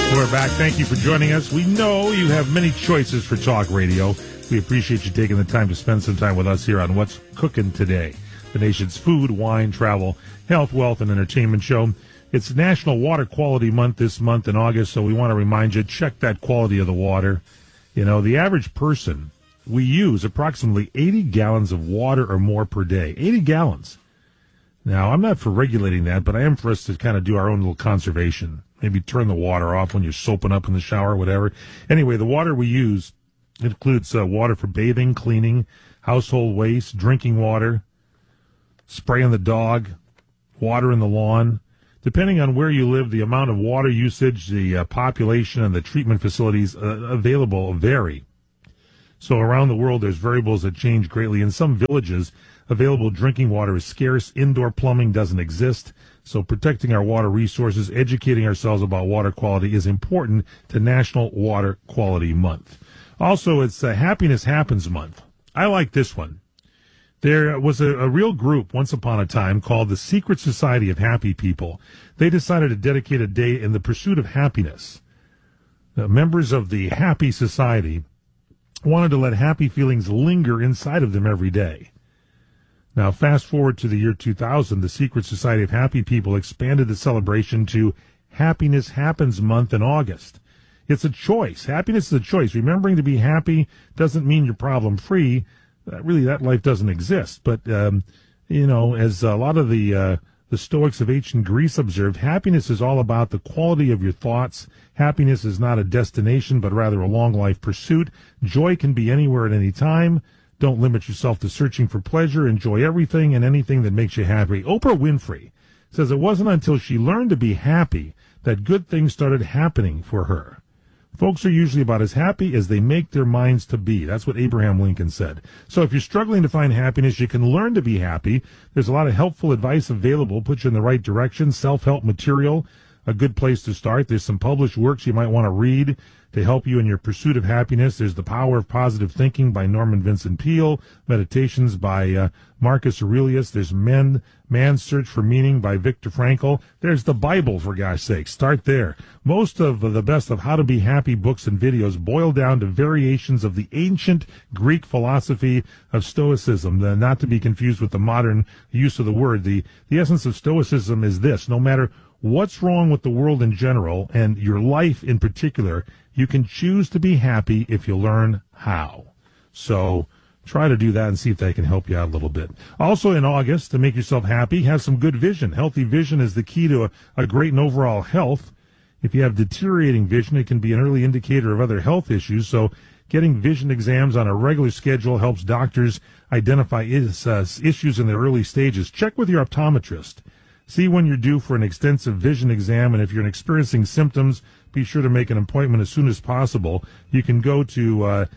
We're back. Thank you for joining us. We know you have many choices for talk radio. We appreciate you taking the time to spend some time with us here on What's Cooking Today, the nation's food, wine, travel, health, wealth, and entertainment show. It's National Water Quality Month this month in August, so we want to remind you, check that quality of the water. You know, the average person, we use approximately 80 gallons of water or more per day. 80 gallons. Now, I'm not for regulating that, but I am for us to kind of do our own little conservation. Maybe turn the water off when you're soaping up in the shower or whatever. Anyway, the water we use includes water for bathing, cleaning, household waste, drinking water, spraying the dog, water in the lawn. Depending on where you live, the amount of water usage, the population, and the treatment facilities available vary. So around the world, there's variables that change greatly. In some villages, available drinking water is scarce. Indoor plumbing doesn't exist. So protecting our water resources, educating ourselves about water quality is important to National Water Quality Month. Also, it's Happiness Happens Month. I like this one. There was a real group once upon a time called the Secret Society of Happy People. They decided to dedicate a day in the pursuit of happiness. Members of the Happy Society wanted to let happy feelings linger inside of them every day. Now, fast forward to the year 2000, the Secret Society of Happy People expanded the celebration to Happiness Happens Month in August. It's a choice. Happiness is a choice. Remembering to be happy doesn't mean you're problem-free. Really, that life doesn't exist. But, as a lot of the Stoics of ancient Greece observed, happiness is all about the quality of your thoughts. Happiness is not a destination, but rather a long life pursuit. Joy can be anywhere at any time. Don't limit yourself to searching for pleasure. Enjoy everything and anything that makes you happy. Oprah Winfrey says it wasn't until she learned to be happy that good things started happening for her. Folks are usually about as happy as they make their minds to be. That's what Abraham Lincoln said. So if you're struggling to find happiness, you can learn to be happy. There's a lot of helpful advice available, put you in the right direction, self-help material, a good place to start. There's some published works you might want to read to help you in your pursuit of happiness. There's The Power of Positive Thinking by Norman Vincent Peale, Meditations by Marcus Aurelius. There's Man's Search for Meaning by Viktor Frankl. There's the Bible, for gosh sake. Start there. Most of the best of how to be happy books and videos boil down to variations of the ancient Greek philosophy of Stoicism, not to be confused with the modern use of the word. The essence of Stoicism is this: no matter what's wrong with the world in general and your life in particular, you can choose to be happy if you learn how. So try to do that and see if they can help you out a little bit. Also in August, to make yourself happy, have some good vision. Healthy vision is the key to a great and overall health. If you have deteriorating vision, it can be an early indicator of other health issues. So getting vision exams on a regular schedule helps doctors identify issues in the early stages. Check with your optometrist. See when you're due for an extensive vision exam, and if you're experiencing symptoms, be sure to make an appointment as soon as possible. You can go to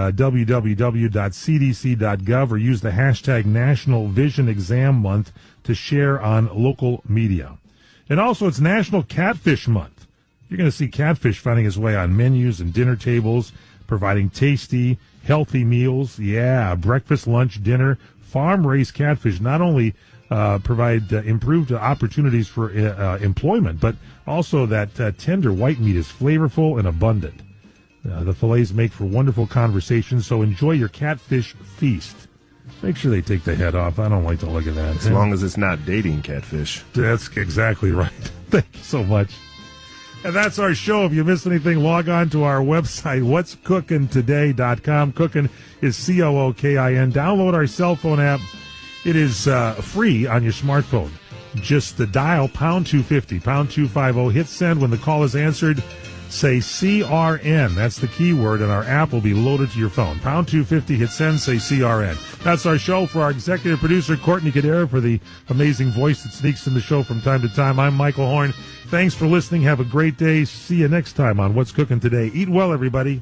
www.cdc.gov or use the hashtag National Vision Exam Month to share on local media. And also, it's National Catfish Month. You're going to see catfish finding its way on menus and dinner tables, providing tasty, healthy meals. Yeah, breakfast, lunch, dinner. Farm-raised catfish not only provide improved opportunities for employment, but also that tender white meat is flavorful and abundant. The fillets make for wonderful conversations, so enjoy your catfish feast. Make sure they take the head off. I don't like the look of that. As long as it's not dating catfish. That's exactly right. Thank you so much. And that's our show. If you missed anything, log on to our website, what'scookintoday.com. Cookin is COOKIN. Download our cell phone app. It is free on your smartphone. Just dial pound 250, pound 250, hit send. When the call is answered, say CRN. That's the keyword, and our app will be loaded to your phone. Pound 250, hit send, say CRN. That's our show. For our executive producer, Courtney Cadera, for the amazing voice that sneaks in the show from time to time, I'm Michael Horn. Thanks for listening. Have a great day. See you next time on What's Cooking Today. Eat well, everybody.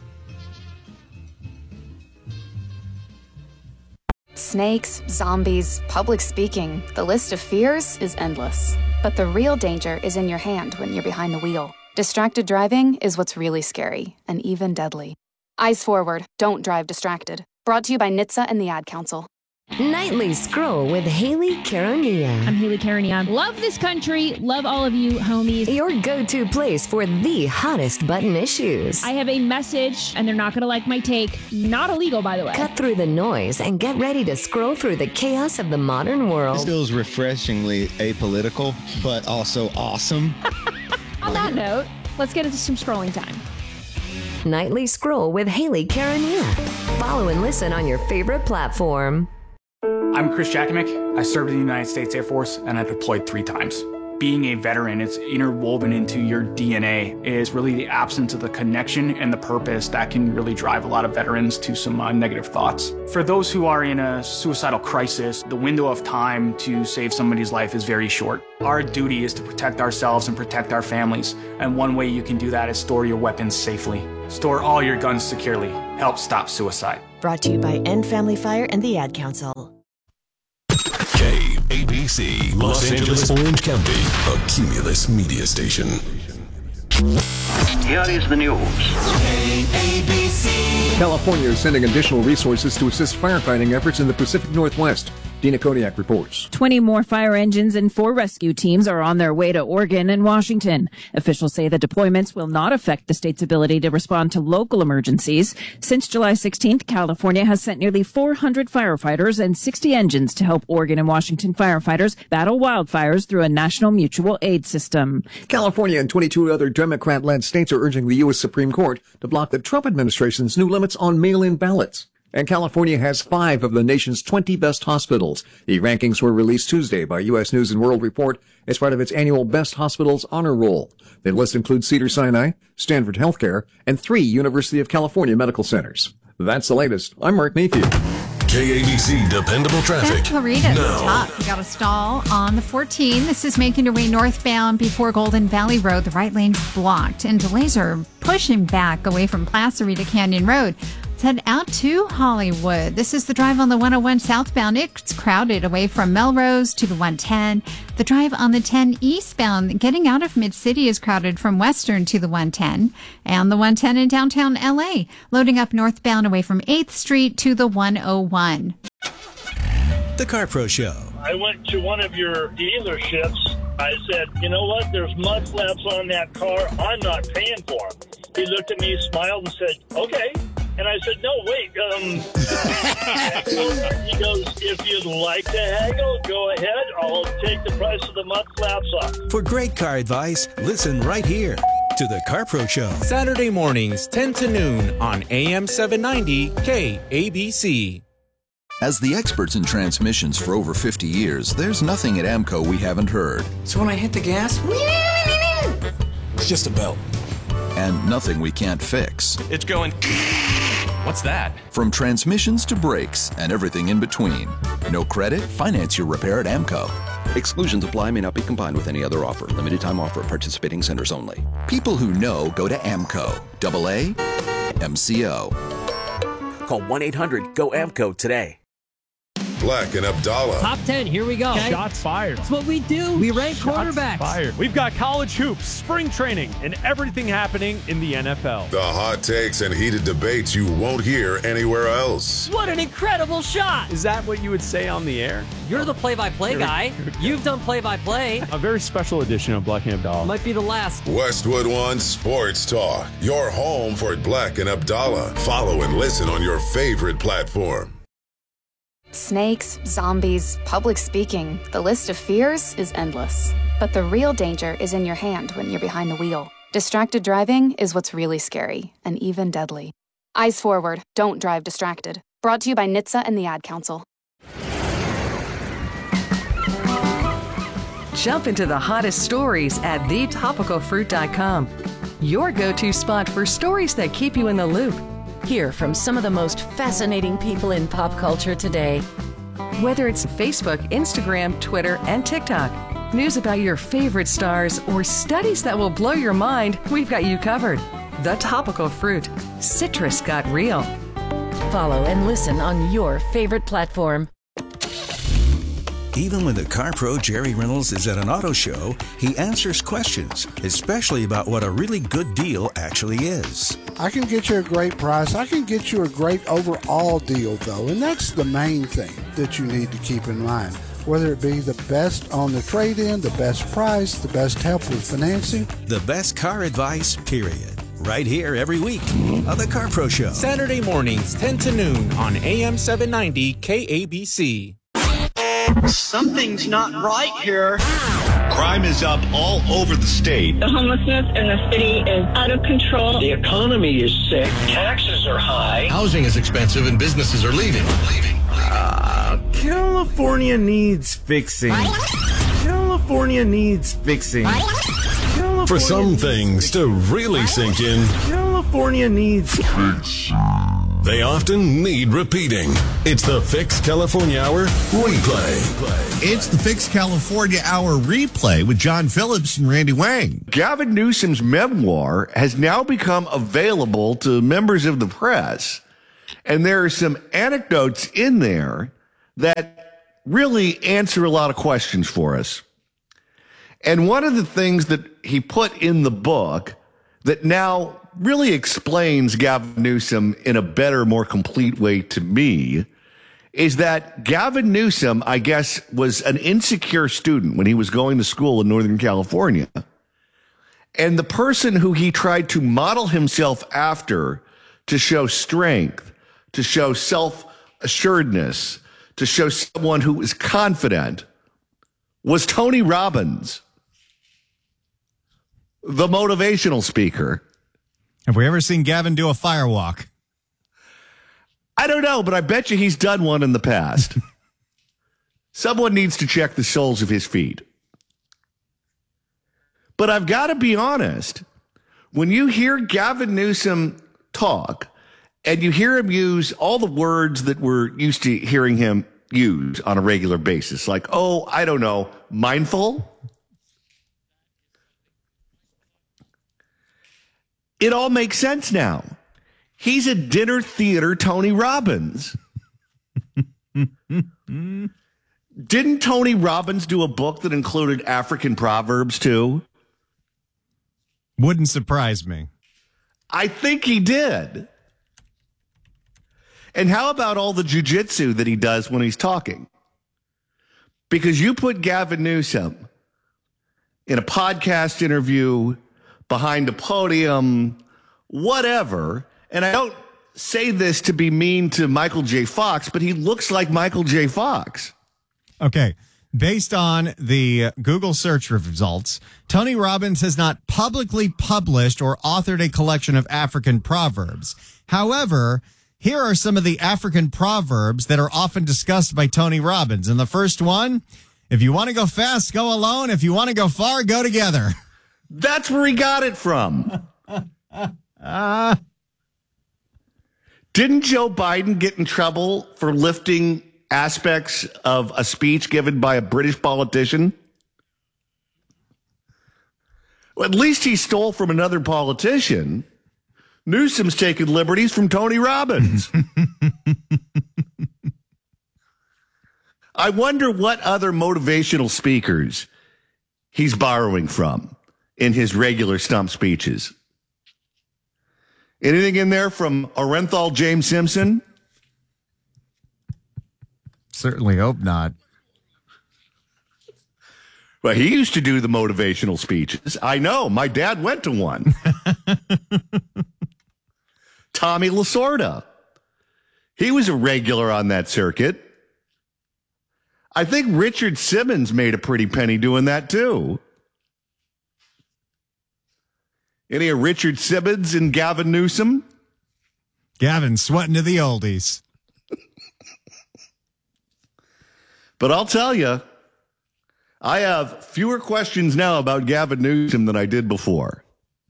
Snakes, zombies, public speaking. The list of fears is endless. But the real danger is in your hand when you're behind the wheel. Distracted driving is what's really scary and even deadly. Eyes forward. Don't drive distracted. Brought to you by NHTSA and the Ad Council. Nightly Scroll with Haley Caronia. I'm Haley Caronia. Love this country. Love all of you, homies. Your go-to place for the hottest button issues. I have a message, and they're not going to like my take. Not illegal, by the way. Cut through the noise and get ready to scroll through the chaos of the modern world. This feels refreshingly apolitical, but also awesome. On that note, let's get into some scrolling time. Nightly Scroll with Haley Caronia. Follow and listen on your favorite platform. I'm Chris Jakovic. I served in the United States Air Force and I deployed 3 times. Being a veteran, it's interwoven into your DNA. It is really the absence of the connection and the purpose that can really drive a lot of veterans to some negative thoughts. For those who are in a suicidal crisis, the window of time to save somebody's life is very short. Our duty is to protect ourselves and protect our families. And one way you can do that is store your weapons safely. Store all your guns securely. Help stop suicide. Brought to you by End Family Fire and the Ad Council. KABC, Los Angeles, Orange County, a Cumulus media station. Here is the news. KABC. California is sending additional resources to assist firefighting efforts in the Pacific Northwest. Dina Kodiak reports. 20 more fire engines and 4 rescue teams are on their way to Oregon and Washington. Officials say the deployments will not affect the state's ability to respond to local emergencies. Since July 16th, California has sent nearly 400 firefighters and 60 engines to help Oregon and Washington firefighters battle wildfires through a national mutual aid system. California and 22 other Democrat-led states are urging the U.S. Supreme Court to block the Trump administration's new limits on mail-in ballots. And California has 5 of the nation's 20 best hospitals. The rankings were released Tuesday by U.S. News & World Report as part of its annual Best Hospitals Honor Roll. The list includes Cedars-Sinai, Stanford Healthcare, and 3 University of California medical centers. That's the latest. I'm Mark Mayfield. KABC Dependable Traffic. Santa Clarita at the top. We got a stall on the 14. This is making your way northbound before Golden Valley Road. The right lane's blocked, and delays are pushing back away from Placer to Canyon Road. Head out to Hollywood. This is the drive on the 101 southbound. It's crowded away from Melrose to the 110. The drive on the 10 eastbound, getting out of Mid-City, is crowded from Western to the 110. And the 110 in downtown LA, loading up northbound away from 8th Street to the 101. The Car Pro Show. I went to one of your dealerships. I said, you know what? There's mud flaps on that car. I'm not paying for them. He looked at me, smiled, and said, okay. And I said, no, wait. He goes, if you'd like to haggle, go ahead. I'll take the price of the mud flaps off. For great car advice, listen right here to The Car Pro Show. Saturday mornings, 10 to noon on AM 790 KABC. As the experts in transmissions for over 50 years, there's nothing at AMCO we haven't heard. So when I hit the gas, it's just a belt. And nothing we can't fix. It's going... What's that? From transmissions to brakes and everything in between. No credit? Finance your repair at AMCO. Exclusions apply, may not be combined with any other offer. Limited time offer at participating centers only. People who know go to AMCO. AA MCO. Call 1-800-GO-AMCO today. Black and Abdallah. Top 10, here we go. Okay. Shots fired. That's what we do. We rank quarterbacks. Fired. We've got college hoops, spring training, and everything happening in the NFL. The hot takes and heated debates you won't hear anywhere else. What an incredible shot. Is that what you would say on the air? You're the play-by-play guy. You've done play-by-play. A very special edition of Black and Abdallah. Might be the last. Westwood One Sports Talk. Your home for Black and Abdallah. Follow and listen on your favorite platform. Snakes, zombies, public speaking. The list of fears is endless. But the real danger is in your hand when you're behind the wheel. Distracted driving is what's really scary and even deadly. Eyes forward. Don't drive distracted. Brought to you by NHTSA and the Ad Council. Jump into the hottest stories at thetopicalfruit.com. Your go-to spot for stories that keep you in the loop. Hear from some of the most fascinating people in pop culture today. Whether it's Facebook, Instagram, Twitter, and TikTok, news about your favorite stars, or studies that will blow your mind, we've got you covered. The Topical Fruit. Citrus got real. Follow and listen on your favorite platform. Even when the car pro Jerry Reynolds is at an auto show, he answers questions, especially about what a really good deal actually is. I can get you a great price. I can get you a great overall deal, though, and that's the main thing that you need to keep in mind. Whether it be the best on the trade-in, the best price, the best help with financing. The best car advice, period. Right here every week on the Car Pro Show. Saturday mornings, 10 to noon on AM 790 KABC. Something's not right here. Crime is up all over the state. The homelessness in the city is out of control. The economy is sick. Taxes are high. Housing is expensive and businesses are leaving. California needs fixing. California needs fixing. For some things to really sink in, California needs fixing. They often need repeating. It's the Fix California Hour replay. It's the Fix California Hour replay with John Phillips and Randy Wang. Gavin Newsom's memoir has now become available to members of the press, and there are some anecdotes in there that really answer a lot of questions for us. And one of the things that he put in the book that now really explains Gavin Newsom in a better, more complete way to me is that Gavin Newsom, I guess, was an insecure student when he was going to school in Northern California. And the person who he tried to model himself after to show strength, to show self-assuredness, to show someone who is confident was Tony Robbins, the motivational speaker. Have we ever seen Gavin do a firewalk? I don't know, but I bet you he's done one in the past. Someone needs to check the soles of his feet. But I've got to be honest, when you hear Gavin Newsom talk and you hear him use all the words that we're used to hearing him use on a regular basis, like, oh, I don't know, mindful. It all makes sense now. He's a dinner theater Tony Robbins. Didn't Tony Robbins do a book that included African proverbs too? Wouldn't surprise me. I think he did. And how about all the jujitsu that he does when he's talking? Because you put Gavin Newsom in a podcast interview, behind a podium, whatever. And I don't say this to be mean to Michael J. Fox, but he looks like Michael J. Fox. Okay. Based on the Google search results, Tony Robbins has not publicly published or authored a collection of African proverbs. However, here are some of the African proverbs that are often discussed by Tony Robbins. And the first one, if you want to go fast, go alone. If you want to go far, go together. That's where he got it from. Didn't Joe Biden get in trouble for lifting aspects of a speech given by a British politician? Well, at least he stole from another politician. Newsom's taking liberties from Tony Robbins. I wonder what other motivational speakers he's borrowing from in his regular stump speeches. Anything in there from Orenthal James Simpson? Certainly hope not. Well, he used to do the motivational speeches. I know. My dad went to one. Tommy Lasorda. He was a regular on that circuit. I think Richard Simmons made a pretty penny doing that, too. Any of Richard Simmons and Gavin Newsom? Gavin sweating to the oldies. But I'll tell you, I have fewer questions now about Gavin Newsom than I did before.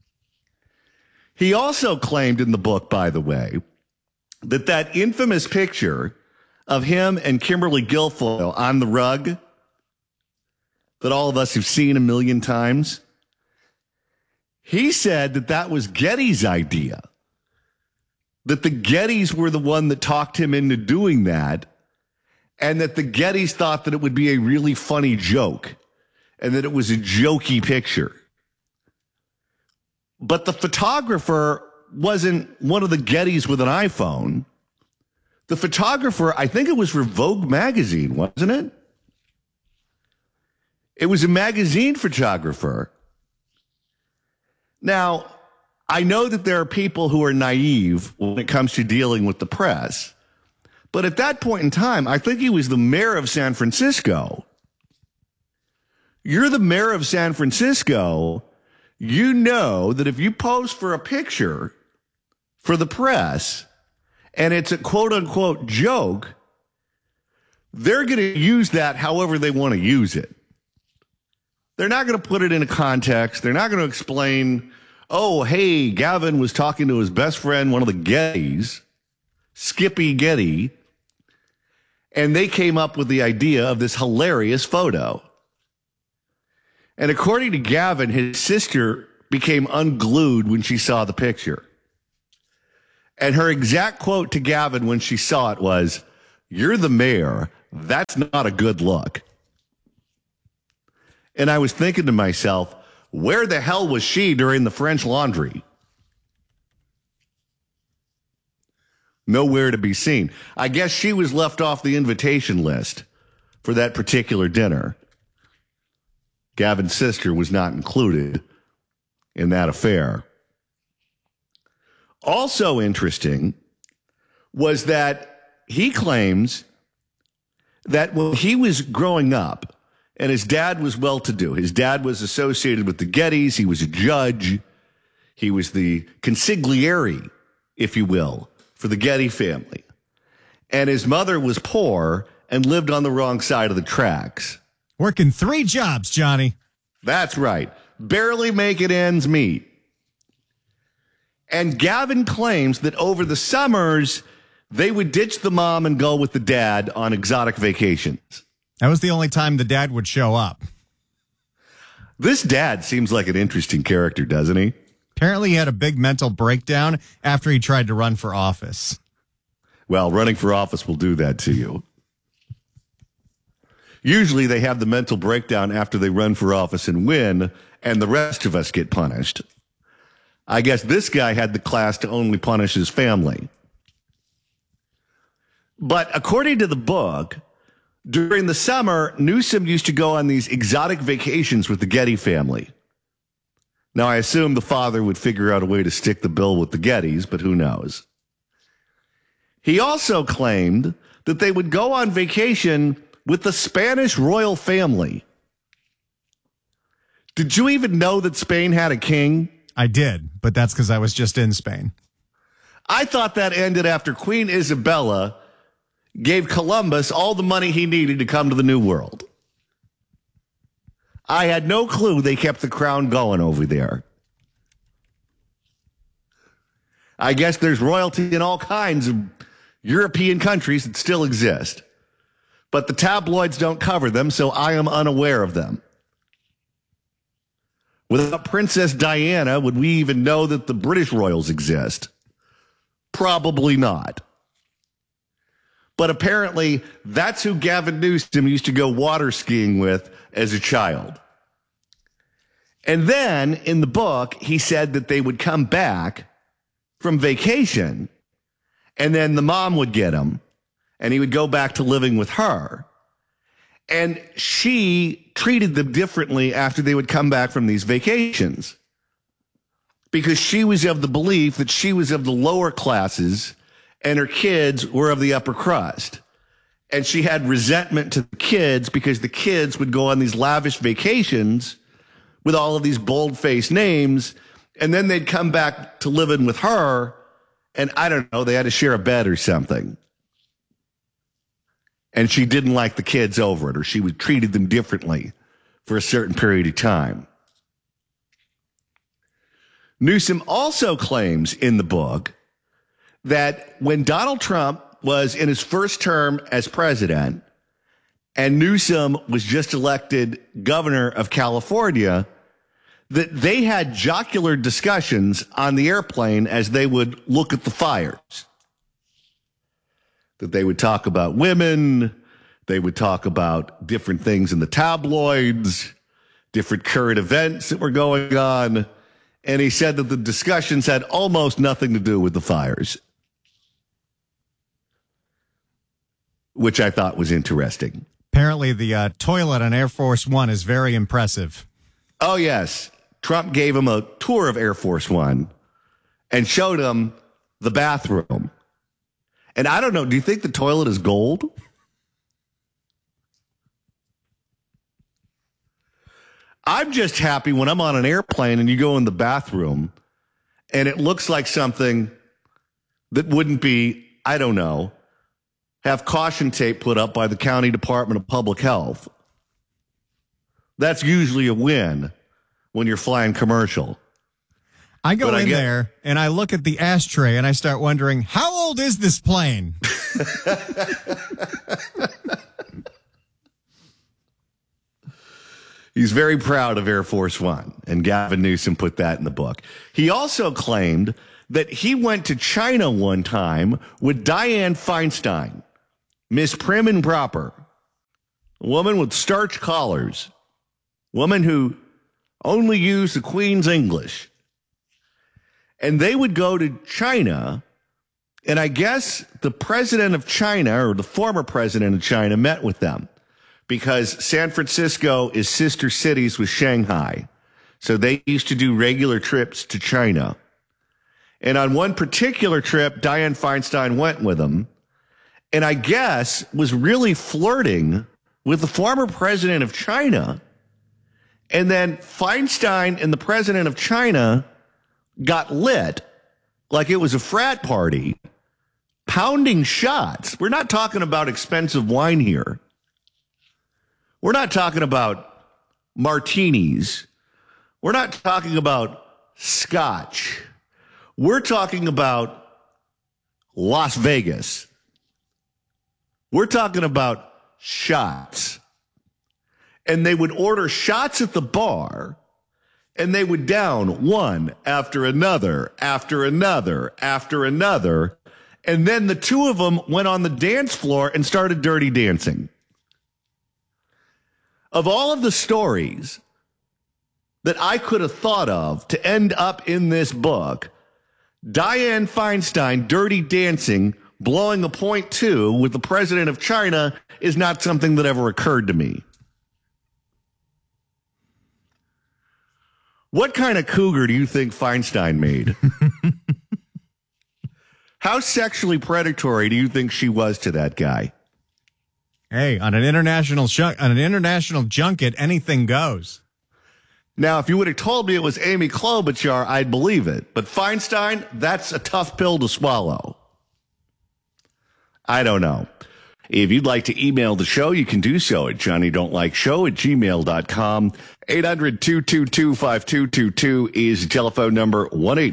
He also claimed in the book, by the way, that infamous picture of him and Kimberly Guilfoyle on the rug that all of us have seen a million times, he said that was Getty's idea, that the Gettys were the one that talked him into doing that, and that the Gettys thought that it would be a really funny joke and that it was a jokey picture. But the photographer wasn't one of the Gettys with an iPhone. The photographer, I think it was for Vogue magazine, wasn't it? It was a magazine photographer. Now, I know that there are people who are naive when it comes to dealing with the press. But at that point in time, I think he was the mayor of San Francisco. You're the mayor of San Francisco. You know that if you pose for a picture for the press and it's a quote-unquote joke, they're going to use that however they want to use it. They're not going to put it in a context. They're not going to explain, oh, hey, Gavin was talking to his best friend, one of the Gettys, Skippy Getty, and they came up with the idea of this hilarious photo. And according to Gavin, his sister became unglued when she saw the picture. And her exact quote to Gavin when she saw it was, "You're the mayor. That's not a good look." And I was thinking to myself, where the hell was she during the French Laundry? Nowhere to be seen. I guess she was left off the invitation list for that particular dinner. Gavin's sister was not included in that affair. Also interesting was that he claims that when he was growing up, and his dad was well-to-do. His dad was associated with the Gettys. He was a judge. He was the consigliere, if you will, for the Getty family. And his mother was poor and lived on the wrong side of the tracks. Working 3 jobs, Johnny. That's right. Barely making ends meet. And Gavin claims that over the summers, they would ditch the mom and go with the dad on exotic vacations. That was the only time the dad would show up. This dad seems like an interesting character, doesn't he? Apparently he had a big mental breakdown after he tried to run for office. Well, running for office will do that to you. Usually they have the mental breakdown after they run for office and win, and the rest of us get punished. I guess this guy had the class to only punish his family. But according to the book, during the summer, Newsom used to go on these exotic vacations with the Getty family. Now, I assume the father would figure out a way to stick the bill with the Gettys, but who knows? He also claimed that they would go on vacation with the Spanish royal family. Did you even know that Spain had a king? I did, but that's because I was just in Spain. I thought that ended after Queen Isabella gave Columbus all the money he needed to come to the New World. I had no clue they kept the crown going over there. I guess there's royalty in all kinds of European countries that still exist. But the tabloids don't cover them, so I am unaware of them. Without Princess Diana, would we even know that the British royals exist? Probably not. But apparently, that's who Gavin Newsom used to go water skiing with as a child. And then, in the book, he said that they would come back from vacation, and then the mom would get him, and he would go back to living with her. And she treated them differently after they would come back from these vacations, because she was of the belief that she was of the lower classes and her kids were of the upper crust. And she had resentment to the kids because the kids would go on these lavish vacations with all of these bold-faced names, and then they'd come back to living with her, and I don't know, they had to share a bed or something. And she didn't like the kids over it, or she would treated them differently for a certain period of time. Newsom also claims in the book that when Donald Trump was in his first term as president and Newsom was just elected governor of California, that they had jocular discussions on the airplane as they would look at the fires. That they would talk about women, They would talk about different things in the tabloids, different current events that were going on. And he said that the discussions had almost nothing to do with the fires, which I thought was interesting. Apparently, the toilet on Air Force One is very impressive. Oh, yes. Trump gave him a tour of Air Force One and showed him the bathroom. And I don't know, do you think the toilet is gold? I'm just happy when I'm on an airplane and you go in the bathroom and it looks like something that wouldn't be, I don't know, have caution tape put up by the County Department of Public Health. That's usually a win when you're flying commercial. I go in there and I look at the ashtray and I start wondering, how old is this plane? He's very proud of Air Force One, and Gavin Newsom put that in the book. He also claimed that he went to China one time with Dianne Feinstein, Miss Prim and Proper, a woman with starch collars, woman who only used the Queen's English. And they would go to China, and I guess the president of China, or the former president of China, met with them. Because San Francisco is sister cities with Shanghai. So they used to do regular trips to China. And on one particular trip, Dianne Feinstein went with him, and I guess was really flirting with the former president of China. And then Feinstein and the president of China got lit like it was a frat party, pounding shots. We're not talking about expensive wine here. We're not talking about martinis. We're not talking about scotch. We're talking about Las Vegas. We're talking about shots. And they would order shots at the bar, and they would down one after another, after another, after another. And then the two of them went on the dance floor and started dirty dancing. Of all of the stories that I could have thought of to end up in this book, Dianne Feinstein dirty dancing, blowing a .2 with the president of China is not something that ever occurred to me. What kind of cougar do you think Feinstein made? How sexually predatory do you think she was to that guy? Hey, on an international junket, anything goes. Now, if you would have told me it was Amy Klobuchar, I'd believe it. But Feinstein, that's a tough pill to swallow. I don't know. If you'd like to email the show, you can do so at johnnydon'tlikeshow@gmail.com. 800-222-5222 is the telephone number,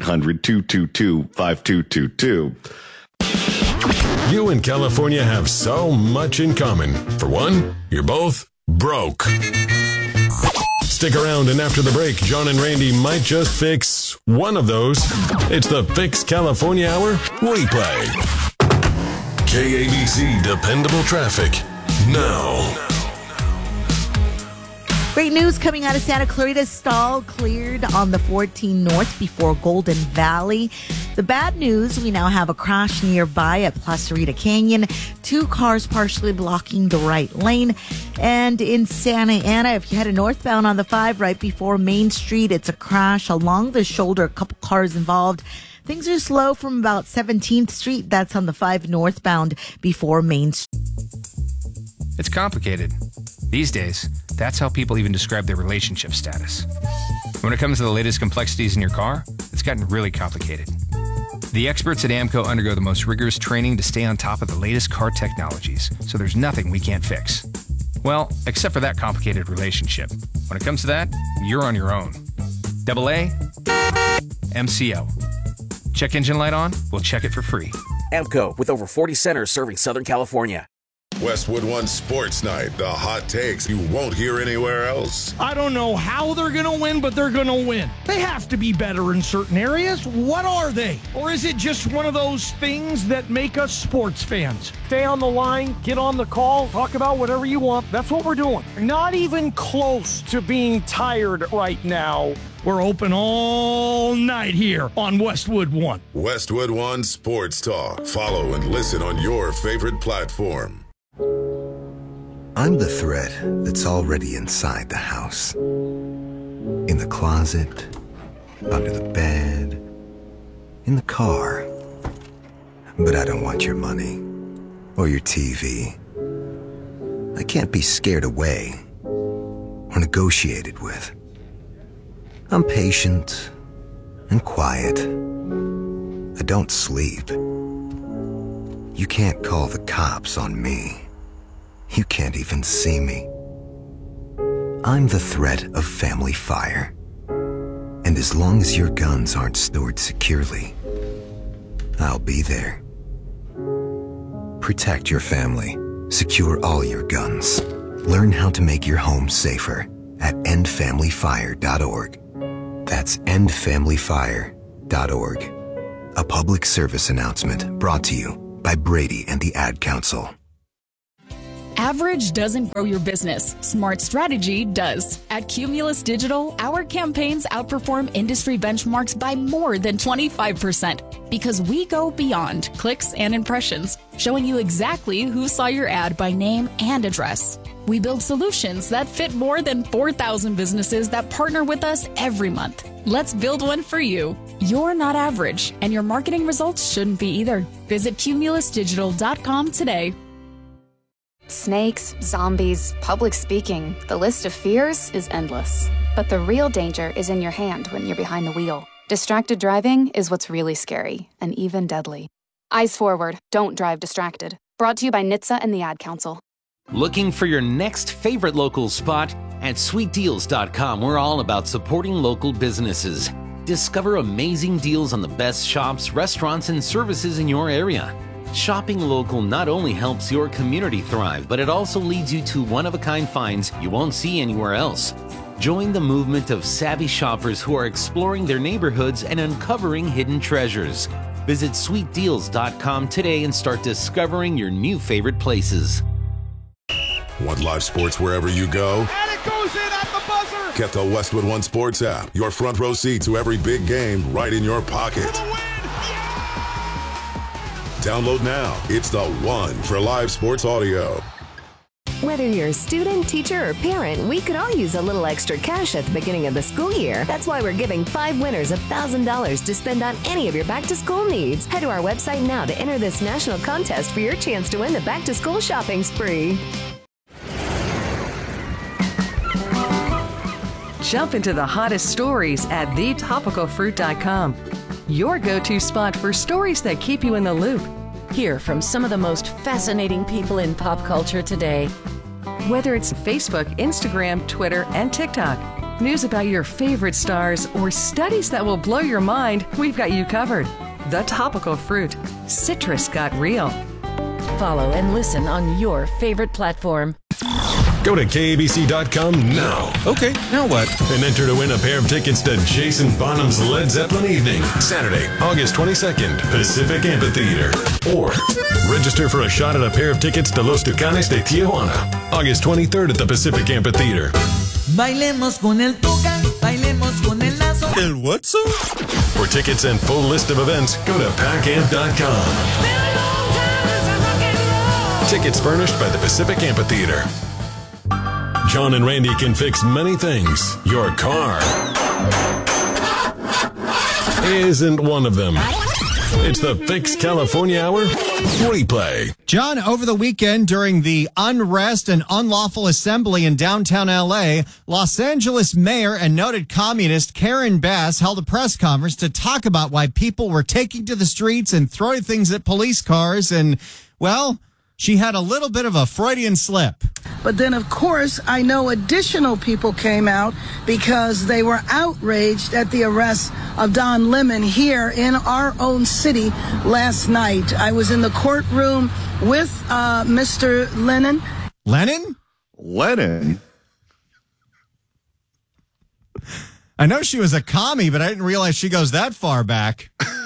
1-800-222-5222. You and California have so much in common. For one, you're both broke. Stick around, and after the break, John and Randy might just fix one of those. It's the Fix California Hour replay. KABC Dependable Traffic now. Great news coming out of Santa Clarita. Stall cleared on the 14 North before Golden Valley. The bad news, we now have a crash nearby at Placerita Canyon. 2 cars partially blocking the right lane. And in Santa Ana, if you headed northbound on the 5 right before Main Street, it's a crash along the shoulder. A couple cars involved. Things are slow from about 17th Street. That's on the 5 northbound before Main Street. It's complicated. These days, that's how people even describe their relationship status. When it comes to the latest complexities in your car, it's gotten really complicated. The experts at AMCO undergo the most rigorous training to stay on top of the latest car technologies, so there's nothing we can't fix. Well, except for that complicated relationship. When it comes to that, you're on your own. AA, MCO. Check engine light on? We'll check it for free. AMCO, with over 40 centers serving Southern California. Westwood One Sports Night, the hot takes you won't hear anywhere else. I don't know how they're going to win, but they're going to win. They have to be better in certain areas. What are they? Or is it just one of those things that make us sports fans? Stay on the line, get on the call, talk about whatever you want. That's what we're doing. Not even close to being tired right now. We're open all night here on Westwood One. Westwood One Sports Talk. Follow and listen on your favorite platform. I'm the threat that's already inside the house. In the closet, under the bed, in the car. But I don't want your money or your TV. I can't be scared away or negotiated with. I'm patient and quiet. I don't sleep. You can't call the cops on me. You can't even see me. I'm the threat of family fire. And as long as your guns aren't stored securely, I'll be there. Protect your family. Secure all your guns. Learn how to make your home safer at endfamilyfire.org. That's endfamilyfire.org. A public service announcement brought to you by Brady and the Ad Council. Average doesn't grow your business. Smart strategy does. At Cumulus Digital, our campaigns outperform industry benchmarks by more than 25% because we go beyond clicks and impressions, showing you exactly who saw your ad by name and address. We build solutions that fit more than 4,000 businesses that partner with us every month. Let's build one for you. You're not average, and your marketing results shouldn't be either. Visit cumulusdigital.com today. Snakes, zombies, public speaking, the list of fears is endless. But the real danger is in your hand when you're behind the wheel. Distracted driving is what's really scary and even deadly. Eyes forward, don't drive distracted. Brought to you by NHTSA and the Ad Council. Looking for your next favorite local spot? At sweetdeals.com, we're all about supporting local businesses. Discover amazing deals on the best shops, restaurants, and services in your area. Shopping local not only helps your community thrive, but it also leads you to one-of-a-kind finds you won't see anywhere else. Join the movement of savvy shoppers who are exploring their neighborhoods and uncovering hidden treasures. Visit sweetdeals.com today and start discovering your new favorite places. Want live sports wherever you go? And it goes in at the buzzer! Get the Westwood One Sports app. Your front row seat to every big game right in your pocket. Download now. It's the one for live sports audio. Whether you're a student, teacher, or parent, we could all use a little extra cash at the beginning of the school year. That's why we're giving 5 winners $1,000 to spend on any of your back-to-school needs. Head to our website now to enter this national contest for your chance to win the back-to-school shopping spree. Jump into the hottest stories at thetopicalfruit.com. Your go-to spot for stories that keep you in the loop. Hear from some of the most fascinating people in pop culture today. Whether it's Facebook, Instagram, Twitter, and TikTok, news about your favorite stars, or studies that will blow your mind, we've got you covered. The Topical Fruit. Citrus got real. Follow and listen on your favorite platform. Go to KABC.com now. Okay, now what? And enter to win a pair of tickets to Jason Bonham's Led Zeppelin Evening, Saturday, August 22nd, Pacific Amphitheater. Or register for a shot at a pair of tickets to Los Tucanes de Tijuana, August 23rd at the Pacific Amphitheater. Bailemos con el tucán, bailemos con el lazo. El what song? For tickets and full list of events, go to pacamp.com. Tickets furnished by the Pacific Amphitheater. John and Randy can fix many things. Your car isn't one of them. It's the Fix California Hour replay. John, over the weekend during the unrest and unlawful assembly in downtown L.A., Los Angeles mayor and noted communist Karen Bass held a press conference to talk about why people were taking to the streets and throwing things at police cars and, well, She had a little bit of a Freudian slip. But then, of course, I know additional people came out because they were outraged at the arrest of Don Lemon here in our own city last night. I was in the courtroom with Mr. Lennon. Lennon? Lennon? I know she was a commie, but I didn't realize she goes that far back.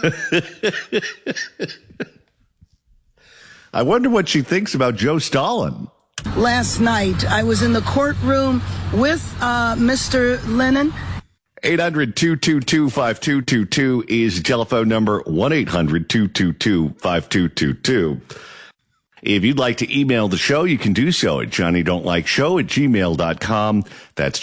I wonder what she thinks about Joe Stalin. Last night, I was in the courtroom with Mr. Lennon. 800-222-5222 is the telephone number, 1-800-222-5222. If you'd like to email the show, you can do so at johnnydon'tlikeshow@gmail.com. That's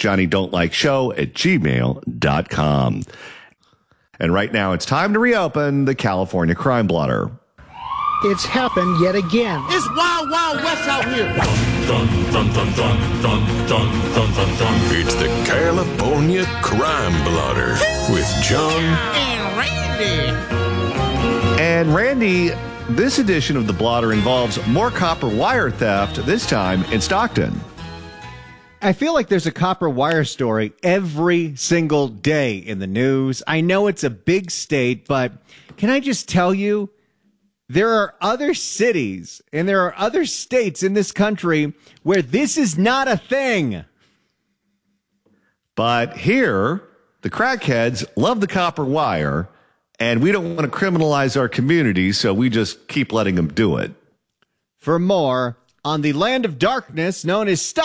johnnydon'tlikeshow@gmail.com. And right now, it's time to reopen the California Crime Blotter. It's happened yet again. It's Wild Wild West out here. Dun, dun, dun, dun, dun, dun, dun, dun, dun. It's the California Crime Blotter with John and Randy. And Randy, this edition of the Blotter involves more copper wire theft, this time in Stockton. I feel like there's a copper wire story every single day in the news. I know it's a big state, but can I just tell you, there are other cities and there are other states in this country where this is not a thing. But here, the crackheads love the copper wire, and we don't want to criminalize our community, so we just keep letting them do it. For more on the land of darkness known as Stockton.